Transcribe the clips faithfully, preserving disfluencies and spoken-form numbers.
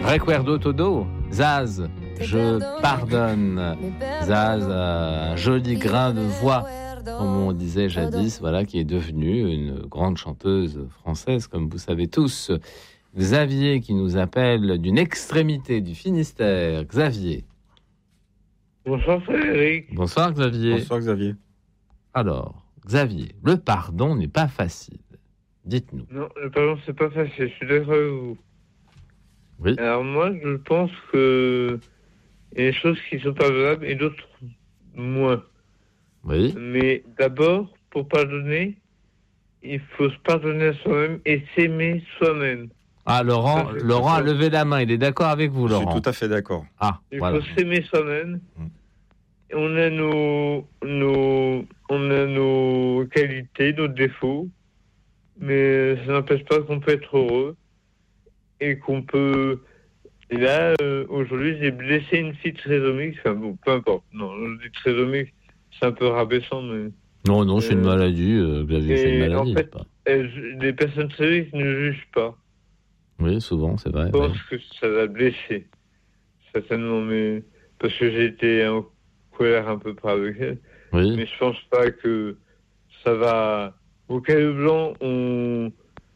Recuerdo todo, Zaz, je pardonne. Zaz a un joli grain de voix, comme on disait jadis, voilà, qui est devenue une grande chanteuse française, comme vous savez tous. Xavier qui nous appelle d'une extrémité du Finistère. Xavier. Bonsoir Frédéric. Bonsoir Xavier. Bonsoir Xavier. Alors, Xavier, le pardon n'est pas facile. Dites-nous. Non, le pardon, c'est pas facile, je suis d'accord avec vous. Oui. Alors moi, je pense que il y a des choses qui sont pardonnables et d'autres moins. Oui. Mais d'abord, pour pardonner, il faut se pardonner à soi-même et s'aimer soi-même. Ah, Laurent, Ça, Laurent a levé la main. Il est d'accord avec vous, Laurent? Je suis tout à fait d'accord. Ah, il voilà. faut s'aimer soi-même. Mm. On a nos, nos, on a nos qualités, nos défauts, mais ça n'empêche pas qu'on peut être heureux et qu'on peut. Et là, euh, aujourd'hui, j'ai blessé une fille trisomique. Enfin bon, peu importe. Non, je dis trisomique, c'est un peu rabaissant, mais. Non, non, c'est une Euh, maladie, euh, Xavier, c'est une et maladie. en fait, pas... elles- les personnes trisomiques ne jugent pas. Oui, souvent, c'est vrai. Je pense Oui. que ça va blesser, certainement, mais parce que j'ai été en colère un peu près avec elle. Oui. Mais je pense pas que ça va. Au Caillou Blanc, on,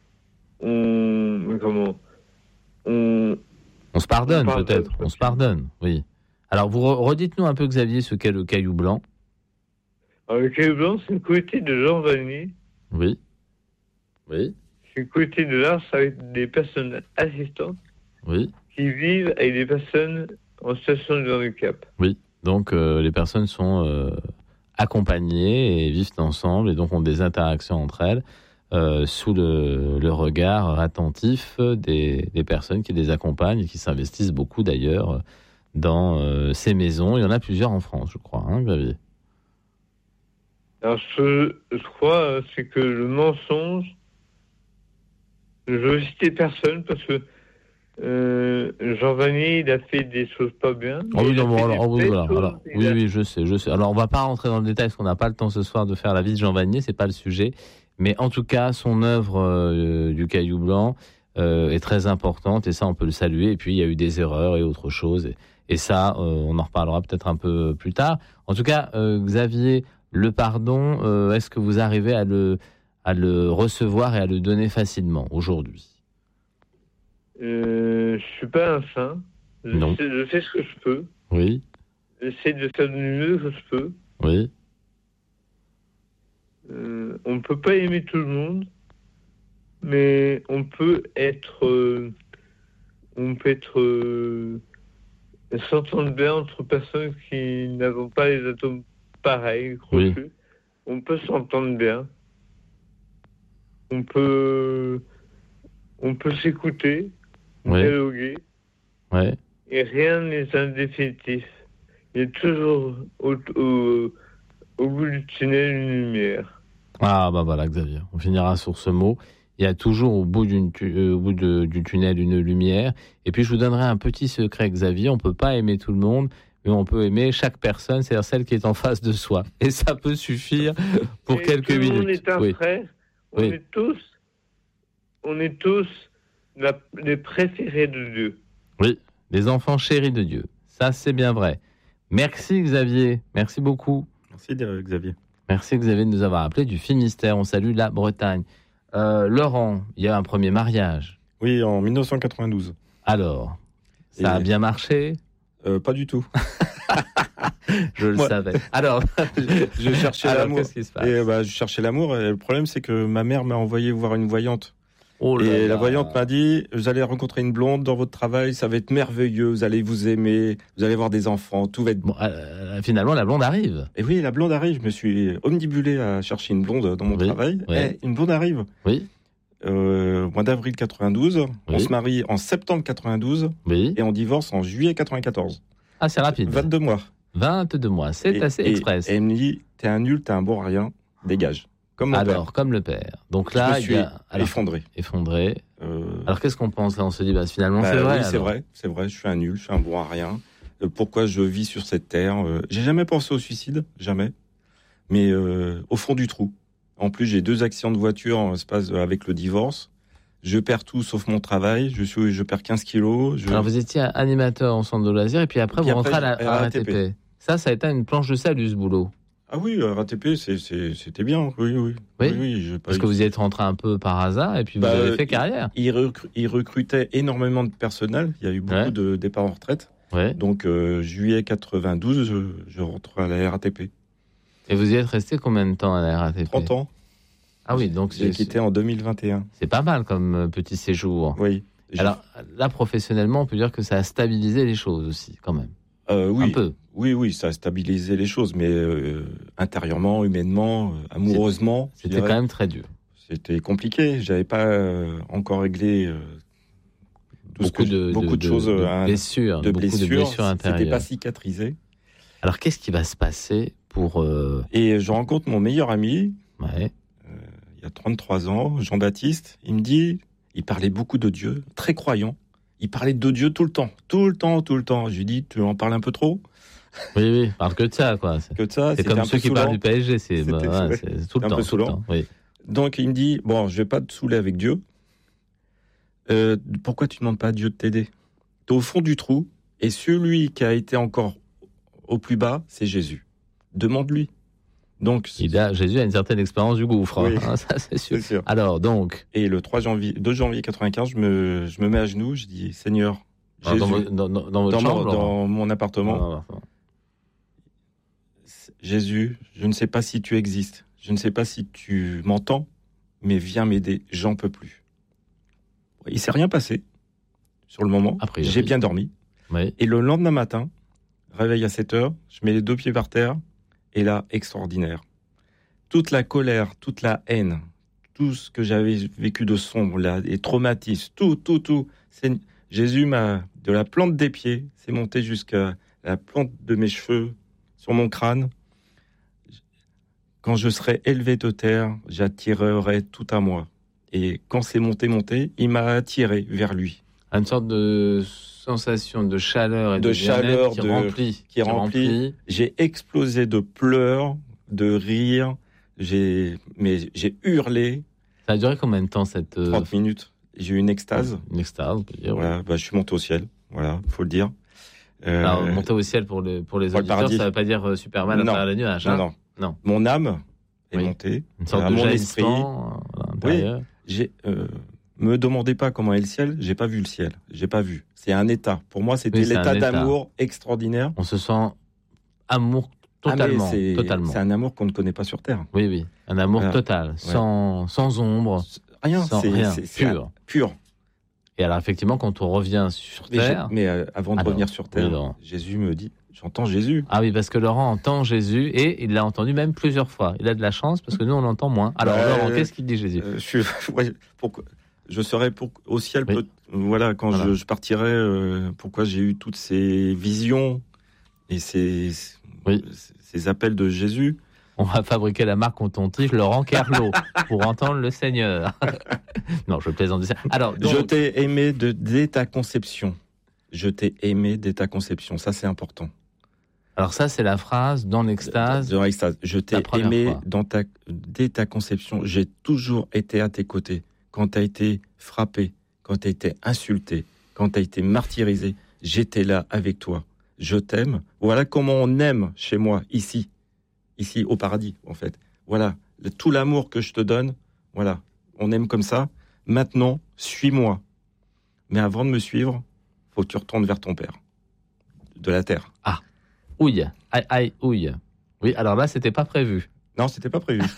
on, comment, on. On se pardonne, on pardonne, peut-être. On se pardonne, oui. Alors, vous re- redites-nous un peu, Xavier, ce qu'est le Caillou Blanc. Alors, le Caillou Blanc, c'est une communauté de Jean Vanier. Oui. Oui. C'est une communauté de l'art avec des personnes assistantes Oui. qui vivent avec des personnes en situation de handicap. Oui. Donc, euh, les personnes sont euh, accompagnées et vivent ensemble et donc ont des interactions entre elles euh, sous le, le regard attentif des, des personnes qui les accompagnent et qui s'investissent beaucoup d'ailleurs dans euh, ces maisons. Il y en a plusieurs en France, je crois, hein, Xavier? Alors, ce que je crois, c'est que le mensonge, je veux citer personne parce que euh, Jean Vanier, il a fait des choses pas bien. Oh oui, Il a non, bon, fait alors, des oh oui, belles voilà, choses, alors, il oui, a- oui, je sais, je sais. Alors, on va pas rentrer dans le détail parce qu'on n'a pas le temps ce soir de faire la vie de Jean Vanier, c'est pas le sujet. Mais en tout cas, son œuvre euh, du Caillou Blanc euh, est très importante et ça, on peut le saluer. Et puis, il y a eu des erreurs et autre chose. Et, et ça, euh, on en reparlera peut-être un peu plus tard. En tout cas, euh, Xavier, le pardon, euh, est-ce que vous arrivez à le, à le recevoir et à le donner facilement aujourd'hui? Euh, je suis pas un saint. Je, Non. sais, je fais ce que je peux. Oui, J'essaie de faire du mieux que je peux. oui, Euh, on ne peut pas aimer tout le monde, mais on peut être, euh, on peut être euh, s'entendre bien entre personnes qui n'avons pas les atomes pareils, crochus. On peut s'entendre bien. On peut, on peut s'écouter, Oui. dialoguer, oui. et rien n'est indéfinitif. Il y a toujours au, au, au bout du tunnel une lumière. Ah bah voilà Xavier, on finira sur ce mot. Il y a toujours au bout, d'une tu- euh, au bout de- du tunnel une lumière. Et puis je vous donnerai un petit secret Xavier, on ne peut pas aimer tout le monde, mais on peut aimer chaque personne, c'est-à-dire celle qui est en face de soi. Et ça peut suffire pour Et quelques tout le minutes. monde est un Oui. frère. On Oui. est tous, on est tous la- les préférés de Dieu. Oui, les enfants chéris de Dieu. Ça c'est bien vrai. Merci Xavier, merci beaucoup. Merci Xavier. Merci Xavier de nous avoir appelé du Finistère, on salue la Bretagne. Euh, Laurent, il y a un premier mariage. Oui, en dix-neuf cent quatre-vingt-douze. Alors, ça Et- a bien marché? Euh, pas du tout. Je le Moi- savais. Alors, Je cherchais alors, l'amour. qu'est-ce qui se passe? Et bah, je cherchais l'amour. Et le problème, c'est que ma mère m'a envoyé voir une voyante. Oh là Et là. la voyante m'a dit, vous allez rencontrer une blonde dans votre travail, ça va être merveilleux, vous allez vous aimer, vous allez avoir des enfants, tout va être bon. Bon, euh, finalement, la blonde arrive. Et oui, la blonde arrive. Je me suis omnibulé à chercher une blonde dans mon Oui, travail. oui. Et une blonde arrive. Oui, Euh, au mois d'avril quatre-vingt-douze. On Oui. se marie en septembre quatre-vingt-douze. oui. Et on divorce en juillet quatre-vingt-quatorze. Ah, c'est rapide. vingt-deux mois. vingt-deux mois, c'est Et- assez et- express. Et elle me dit, t'es un nul, t'es un bon à rien, dégage. Comme mon Alors, père. comme le père. Donc Je là, me il suis y a alors, effondré. effondré. Euh, Alors, qu'est-ce qu'on pense là? On se dit, bah, finalement, bah c'est vrai. oui, c'est alors. vrai, c'est vrai, je suis un nul, je suis un bon à rien. Euh, pourquoi je vis sur cette terre euh, J'ai jamais pensé au suicide, jamais. Mais euh, au fond du trou. En plus, j'ai deux accidents de voiture en espace avec le divorce. Je perds tout sauf mon travail. Je suis, je perds quinze kilos. Je... Alors, vous étiez animateur en centre de loisirs et puis après, Et puis vous après, rentrez à la à R A T P. R A T P. Ça, ça a été une planche de salut, ce boulot. Ah oui, R A T P, c'est, c'est, c'était bien. Oui, oui. Oui, oui j'ai pas Parce eu- que vous y êtes rentré un peu par hasard et puis vous Bah, avez fait euh, carrière. Il, recru- il recrutait énormément de personnel. Il y a eu beaucoup Ouais. de départs en retraite. Ouais. Donc, euh, juillet quatre-vingt-douze, je, je rentre à la R A T P. Et vous y êtes resté combien de temps à la R A T P? trente ans. Ah oui, donc J'ai c'est, quitté en deux mille vingt et un. c'est pas mal comme euh, petit séjour. Oui. J'ai- Alors là, professionnellement, on peut dire que ça a stabilisé les choses aussi, quand même. Euh, oui. Un peu. Oui, oui, ça a stabilisé les choses, mais euh, intérieurement, humainement, euh, amoureusement, je C'était dirais, quand même très dur. c'était compliqué. J'avais pas euh, encore réglé euh, tout ce Beaucoup que- de, beaucoup de, de- choses, de euh, blessures, de beaucoup blessures. de blessures C'était intérieures. pas cicatrisé. Alors, qu'est-ce qui va se passer pour... euh, Et je rencontre mon meilleur ami, Ouais. il y a trente-trois ans, Jean-Baptiste. Il me dit, il parlait beaucoup de Dieu, très croyant. Il parlait de Dieu tout le temps, tout le temps, tout le temps. Je lui dis, tu en parles un peu trop Oui, oui, parle que de ça, quoi. C'est, que de ça. c'est c'était comme un ceux peu qui parlent saoulant. du P S G, c'est, bah, C'était- ouais, ouais. c'est tout le Un temps. peu tout le saoulant. temps, oui. Donc il me dit, bon, je vais pas te saouler avec Dieu. Euh, pourquoi tu ne demandes pas à Dieu de t'aider? Tu es au fond du trou, et celui qui a été encore au plus bas, c'est Jésus. Demande-lui. Donc, Il a, Jésus a une certaine expérience du gouffre, Oui. hein, ça c'est sûr. c'est sûr. Alors, donc, Et le trois janvier, deux janvier quatre-vingt-quinze, je me, je me mets à genoux, je dis, Seigneur, alors, Jésus, dans, dans- dans- dans votre dans, mon, chambre, Laurent dans mon appartement, Non, non, non. Jésus, je ne sais pas si tu existes, je ne sais pas si tu m'entends, mais viens m'aider, j'en peux plus. Il s'est rien passé sur le moment, A priori. j'ai bien dormi. Oui. Et le lendemain matin, réveil à sept heures, je mets les deux pieds par terre, et là, extraordinaire. Toute la colère, toute la haine, tout ce que j'avais vécu de sombre, là, les traumatismes, tout, tout, tout. C'est... Jésus m'a, de la plante des pieds, c'est monté jusqu'à la plante de mes cheveux, sur mon crâne. Quand je serai élevé de terre, j'attirerai tout à moi. Et quand c'est monté, monté, il m'a attiré vers lui. Une sorte de sensation de chaleur et de, De bien-être chaleur, qui de- remplit. qui remplit. J'ai explosé de pleurs, de rires, j'ai, mais j'ai hurlé Ça a duré combien de temps cette euh, trente minutes. J'ai eu une extase. une extase, on peut dire. oui. Voilà, bah, je suis monté au ciel. Voilà, faut le dire. Euh, Alors, monter au ciel pour, les pour les pour le auditeurs, paradis. ça ne veut pas dire euh, Superman à Non. travers les nuages. non, hein. non, Non. Mon âme est Oui. montée. Une sorte Voilà, de mon esprit. jaillissement euh, à l'intérieur. J'ai, euh, me demandez pas comment est le ciel. J'ai pas vu le ciel. J'ai pas vu. C'est un état. Pour moi, c'était Oui, c'est l'état un état. d'amour extraordinaire. On se sent amour Ah, mais totalement. c'est, totalement. c'est un amour qu'on ne connaît pas sur terre. Oui, oui. Un amour Voilà. total, sans, sans ombre, Rien. sans c'est, rien, c'est, c'est pur. un- pur. Et alors, effectivement, quand on revient sur Mais, j'ai- Terre. mais, euh, avant de Alors, revenir sur terre, oui, Laurent. Jésus me dit, j'entends Jésus. Ah oui, parce que Laurent entend Jésus et il l'a entendu même plusieurs fois. Il a de la chance parce que nous, on l'entend moins. Alors, Bah, Laurent, euh, qu'est-ce qu'il dit Jésus? Euh, je suis, ouais, pourquoi, je serai pour, au ciel. Oui. peut- voilà, quand Voilà. Je, je partirai, euh, pourquoi j'ai eu toutes ces visions et ces, Oui. ces appels de Jésus. On va fabriquer la marque on tontif Laurent Kerlot pour entendre le Seigneur. Non, je plaisante. Alors, donc, Je t'ai aimé de, dès ta conception. Je t'ai aimé dès ta conception. Ça, c'est important. alors ça, c'est la phrase dans l'extase. Dans l'extase. Je t'ai La première aimé fois. dans ta, dès ta conception. J'ai toujours été à tes côtés. Quand tu as été frappé, quand tu as été insulté, quand tu as été martyrisé, j'étais là avec toi. Je t'aime. Voilà comment on aime chez moi, ici. Ici, au paradis, en fait. Voilà. Le- tout l'amour que je te donne, voilà. On aime comme ça. Maintenant, suis-moi. Mais avant de me suivre, faut que tu retournes vers ton père. De la terre. Ouille. Aïe, aïe, ouille. Oui, alors là, c'était pas prévu. Non, c'était pas prévu.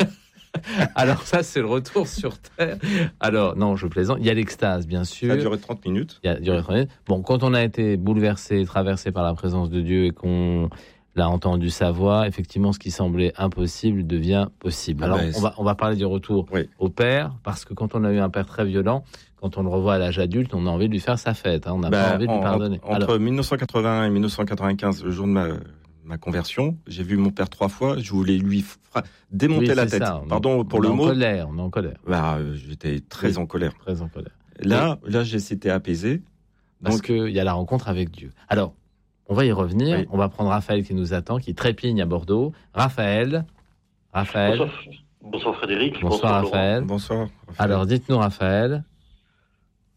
Alors ça, c'est le retour sur Terre. Alors, non, je plaisante. Il y a l'extase, bien sûr. Ça a duré trente minutes. Il y a duré trente minutes. Bon, quand on a été bouleversé, traversé par la présence de Dieu et qu'on l'a entendu sa voix, effectivement, ce qui semblait impossible devient possible. Ah Alors, ben, on va, on va parler du retour Oui. au père, parce que quand on a eu un père très violent, quand on le revoit à l'âge adulte, on a envie de lui faire sa fête. hein. On n'a Bah, pas envie de lui en- pardonner. en- entre mille neuf cent quatre-vingt-un et mille neuf cent quatre-vingt-quinze, le jour de ma, ma conversion, j'ai vu mon père trois fois. Je voulais lui fra- démonter Oui, la c'est tête. ça. On- Pardon pour on le est en mot. colère, on est en colère. Bah, euh, j'étais très Oui. en colère. Très en colère. Là, là, j'ai été apaisé. Parce Donc, qu'il y a la rencontre avec Dieu. Alors, on va y revenir. Oui. On va prendre Raphaël qui nous attend, qui trépigne à Bordeaux. Raphaël. Raphaël. Bonsoir, bonsoir Frédéric. Bonsoir, Laurent. Raphaël. bonsoir. Alors, dites-nous, Raphaël.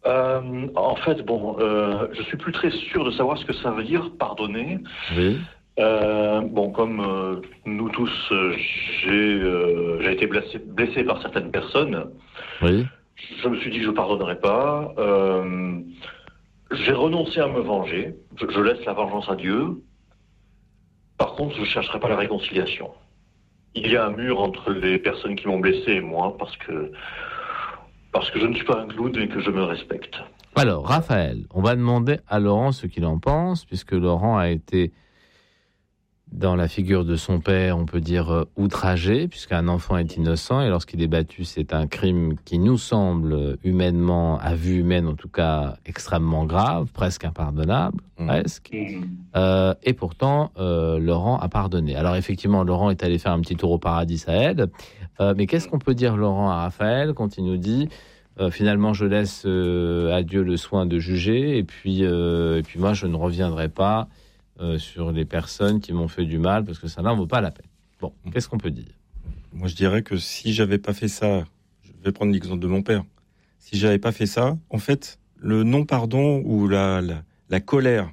Euh, en fait, bon, euh, je suis plus très sûr de savoir ce que ça veut dire pardonner. Oui. Euh, bon, comme euh, nous tous, euh, j'ai, euh, j'ai été blessé, blessé par certaines personnes. Oui. Je me suis dit que je pardonnerais pas. Euh, j'ai renoncé à me venger. Je, je laisse la vengeance à Dieu. Par contre, je ne chercherai pas la réconciliation. Il y a un mur entre les personnes qui m'ont blessé et moi parce que parce que je ne suis pas un clown et que je me respecte. Alors, Raphaël, on va demander à Laurent ce qu'il en pense, puisque Laurent a été dans la figure de son père, on peut dire euh, outragé, puisqu'un enfant est innocent, et lorsqu'il est battu, c'est un crime qui nous semble humainement, à vue humaine en tout cas, extrêmement grave, presque impardonnable, mmh. presque. Mmh. Euh, et pourtant, euh, Laurent a pardonné. Alors effectivement, Laurent est allé faire un petit tour au paradis, ça aide. Euh, mais qu'est-ce qu'on peut dire, Laurent, à Raphaël, quand il nous dit euh, finalement, je laisse euh, à Dieu le soin de juger, et puis, euh, et puis moi, je ne reviendrai pas Euh, sur les personnes qui m'ont fait du mal, parce que ça n'en vaut pas la peine. Bon, qu'est-ce qu'on peut dire ? Moi, je dirais que si j'avais pas fait ça, je vais prendre l'exemple de mon père. Si j'avais pas fait ça, en fait, le non-pardon ou la, la, la colère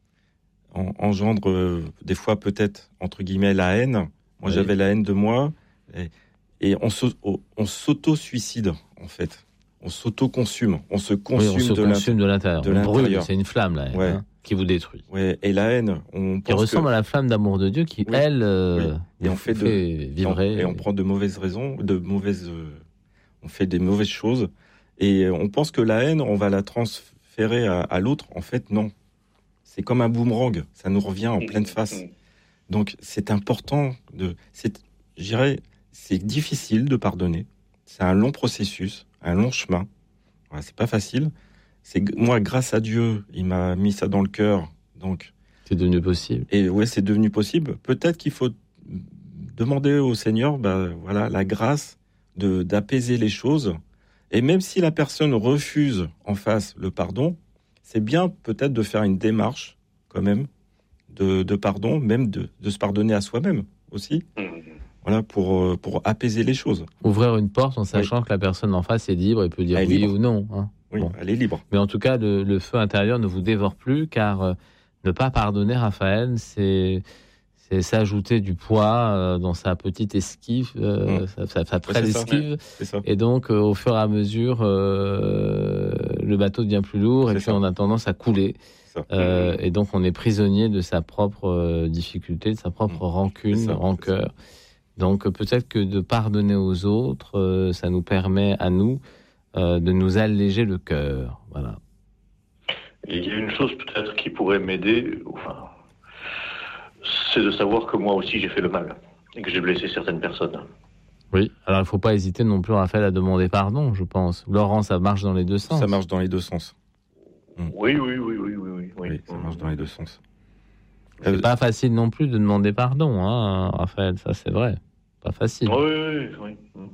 en, engendre euh, des fois peut-être, entre guillemets, la haine. Moi, oui. J'avais la haine de moi et, et on, se, on s'auto-suicide, en fait. On s'auto-consume. On se consume, oui, on se de, consume de l'intérieur. De on l'intérieur. Brûle, c'est une flamme, la haine, ouais. hein, qui vous détruit. Ouais, et la haine, on qui pense ressemble que... à la flamme d'amour de Dieu qui, oui. elle, euh, oui. et on fait, fait de... vibrer. Et on, et on prend de mauvaises raisons, de mauvaises... Euh... on fait des mauvaises choses, et on pense que la haine, on va la transférer à, à l'autre. En fait, non. C'est comme un boomerang, ça nous revient en pleine face. Donc, c'est important de... C'est, je dirais, c'est difficile de pardonner. C'est un long processus, un long chemin. Voilà, c'est pas facile. C'est moi, grâce à Dieu, il m'a mis ça dans le cœur. Donc, c'est devenu possible. Et ouais, c'est devenu possible. Peut-être qu'il faut demander au Seigneur, bah, voilà, la grâce de d'apaiser les choses. Et même si la personne refuse en face le pardon, c'est bien peut-être de faire une démarche quand même de, de pardon, même de, de se pardonner à soi-même aussi. Voilà, pour, pour apaiser les choses. Ouvrir une porte en sachant oui. que la personne en face est libre et peut dire elle oui libre. ou non. Hein. Oui, bon. Elle est libre. Mais en tout cas, le, le feu intérieur ne vous dévore plus, car euh, ne pas pardonner, Raphaël, c'est, c'est s'ajouter du poids euh, dans sa petite esquive, euh, mmh. sa, sa, sa très ouais, esquive. C'est ça. Et donc, euh, au fur et à mesure, euh, le bateau devient plus lourd c'est et puis ça. On a tendance à couler. Euh, et donc, on est prisonnier de sa propre euh, difficulté, de sa propre mmh. rancune, ça, rancœur. Donc peut-être que de pardonner aux autres, euh, ça nous permet à nous euh, de nous alléger le cœur. Voilà. Et il y a une chose peut-être qui pourrait m'aider, enfin, c'est de savoir que moi aussi j'ai fait le mal et que j'ai blessé certaines personnes. Oui, alors il ne faut pas hésiter non plus, Raphaël, à demander pardon, je pense. Laurent, ça marche dans les deux sens. Ça marche dans les deux sens. Mmh. Oui, oui, oui, oui, oui, oui. Oui, ça marche dans les deux sens. C'est euh... pas facile non plus de demander pardon, hein, Raphaël, ça c'est vrai. Pas facile. Oui, oui, oui.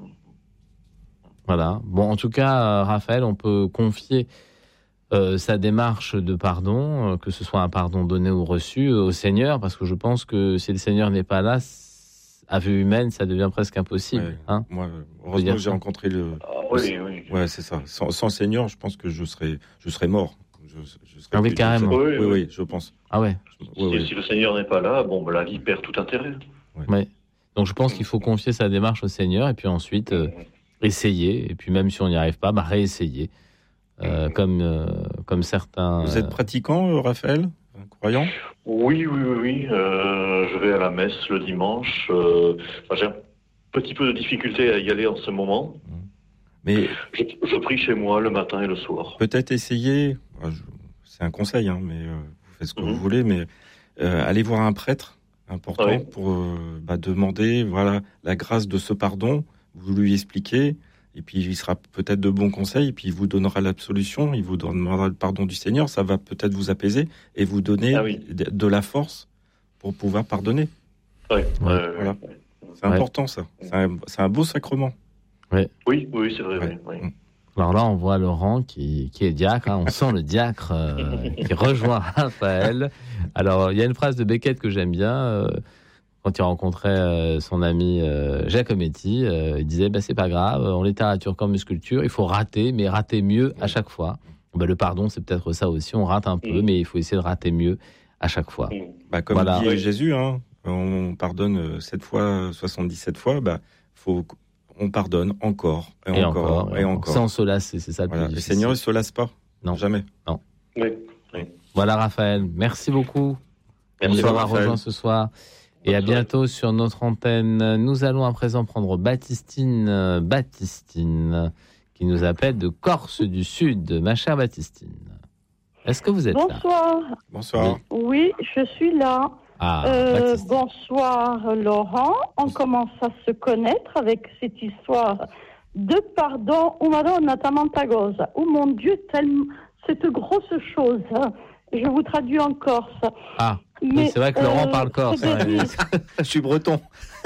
Voilà. Bon, en tout cas, Raphaël, on peut confier euh, sa démarche de pardon, euh, que ce soit un pardon donné ou reçu, euh, au Seigneur, parce que je pense que si le Seigneur n'est pas là, à vue humaine, ça devient presque impossible. Ouais, hein moi, heureusement que j'ai rencontré le. Ah, oui, oui. Ouais, c'est ça. Sans, sans le Seigneur, je pense que je serais, je serais mort. Je, je serais ah oui, plus, carrément. Je, oui, oui, oui, oui, je pense. Ah ouais. Si, oui, oui. si le Seigneur n'est pas là, bon, ben, la vie perd tout intérêt. Ouais. ouais. Donc je pense qu'il faut confier sa démarche au Seigneur et puis ensuite euh, essayer. Et puis même si on n'y arrive pas, bah, réessayer. Euh, comme, euh, comme certains... Vous êtes pratiquant, Raphaël ? Croyant ? Oui, oui, oui. oui. Euh, je vais à la messe le dimanche. Euh, enfin, j'ai un petit peu de difficulté à y aller en ce moment. Mais je, je prie chez moi le matin et le soir. Peut-être essayer, c'est un conseil, hein, mais euh, vous faites ce que mm-hmm. vous voulez, mais euh, allez voir un prêtre. Important oui. pour euh, bah, demander voilà, la grâce de ce pardon, vous lui expliquez, et puis il sera peut-être de bons conseils, et puis il vous donnera l'absolution, il vous donnera le pardon du Seigneur, ça va peut-être vous apaiser et vous donner ah oui. de, de la force pour pouvoir pardonner. Oui, voilà. Euh, voilà. C'est ouais. important ça, c'est un, c'est un beau sacrement. Ouais. Oui, oui, c'est vrai. Ouais. Oui, oui. Alors là, on voit Laurent qui, qui est diacre, hein. On sent le diacre euh, qui rejoint Raphaël. Alors, il y a une phrase de Beckett que j'aime bien, euh, quand il rencontrait euh, son ami euh, Giacometti, euh, il disait bah, « c'est pas grave, en littérature comme en sculpture, il faut rater, mais rater mieux à chaque fois ». Ben, le pardon, c'est peut-être ça aussi. On rate un peu, Mmh. mais il faut essayer de rater mieux à chaque fois. Mmh. Bah, comme Voilà. dit Oui. Jésus, hein, on pardonne sept fois, soixante-dix-sept fois, bah, faut, on pardonne encore, et, Et encore, encore, et encore. Sans se lasser, c'est ça le Voilà. plus Le difficile. Seigneur, il ne se lasse pas. Non. Jamais. Oui. Voilà, Raphaël. Merci beaucoup de Merci, nous avoir Raphaël. rejoints ce soir. Et à Bonne soirée. bientôt sur notre antenne. Nous allons à présent prendre Baptistine, euh, Baptistine, qui nous appelle de Corse du Sud. Ma chère Baptistine, est-ce que vous êtes là? Bonsoir. Bonsoir. Oui, je suis là. Ah, Euh, Baptistine. bonsoir Laurent. On commence à se connaître avec cette histoire de pardon. Oh Madonna Tamantagosa. Oh mon Dieu, tellement cette grosse chose. Je vous traduis en corse. Ah, oui, Mais, c'est vrai que Laurent euh, parle corse. hein, Frédéric, Je suis breton.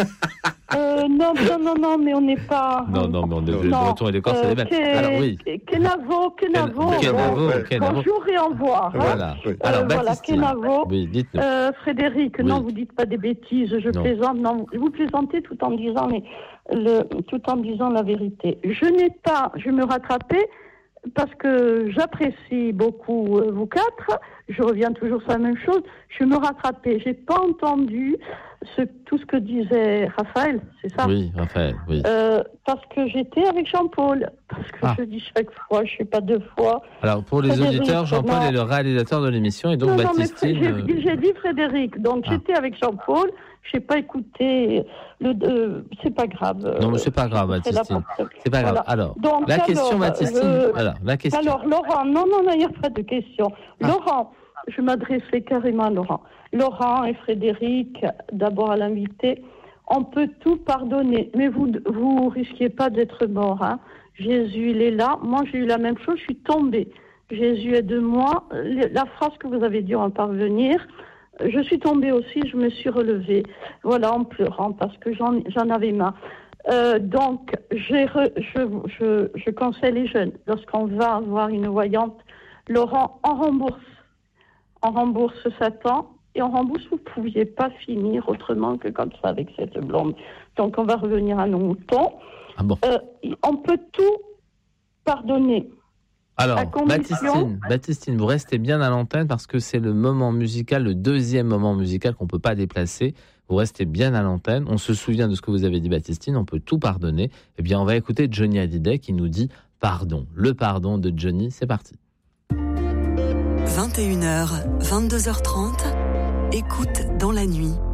euh, non, non, non, non, mais on n'est pas. Non, non, mais on est Non. breton et les Corses, c'est les mêmes. que- Alors oui. Kenavo, Kenavo. Kenavo, bon, Kenavo. Bonjour et au revoir. hein. Voilà. Oui. Alors, Euh, voilà, Baptistine. Kenavo. Oui, dites-nous. Euh, Frédéric, Oui. non, vous dites pas des bêtises, je Non. plaisante. Non, vous plaisantez tout en disant, mais le, tout en disant la vérité. Je n'ai pas, je me rattrapais parce que j'apprécie beaucoup euh, vous quatre. Je reviens toujours sur la même chose. Je me rattrapais. J'ai pas entendu ce, tout ce que disait Raphaël, c'est ça. Oui, Raphaël, oui. Euh, parce que j'étais avec Jean-Paul. Parce que Ah. je dis chaque fois, je sais pas deux fois. Alors, pour les Frédéric, auditeurs, Jean-Paul non. est le réalisateur de l'émission et donc non, non, mais Baptistine. j'ai euh, dit- j'ai dit Frédéric, donc Ah. j'étais avec Jean-Paul, je n'ai pas écouté, le, euh, c'est pas grave. Non, mais c'est pas grave, C'est la Baptistine. partie- C'est pas grave. Voilà. Alors, Donc, la alors, question, Baptistine. euh, Alors, la question. Alors, Laurent, non, non, non, il n'y a pas de question. Ah. Laurent, je m'adressais carrément à Laurent. Laurent et Frédéric, d'abord à l'invité, on peut tout pardonner, mais vous vous risquiez pas d'être mort. Hein. Jésus, il est là. Moi, j'ai eu la même chose, je suis tombée. Jésus est de moi. La phrase que vous avez dit, on va parvenir. Je suis tombée aussi, je me suis relevée. Voilà, en pleurant, parce que j'en, j'en avais marre. Euh, donc, j'ai re, je, je, je conseille les jeunes, lorsqu'on va voir une voyante, Laurent, on rembourse. On rembourse Satan et on rembourse. Vous ne pouviez pas finir autrement que comme ça avec cette blonde. Donc, on va revenir à nos moutons. Ah bon. Euh, on peut tout pardonner. Alors, à condition- Baptistine, Baptistine, vous restez bien à l'antenne parce que c'est le moment musical, le deuxième moment musical qu'on ne peut pas déplacer. Vous restez bien à l'antenne. On se souvient de ce que vous avez dit, Baptistine. On peut tout pardonner. Eh bien, on va écouter Johnny Hallyday qui nous dit pardon. Le pardon de Johnny, c'est parti. vingt et une heures, vingt-deux heures trente, écoute dans la nuit,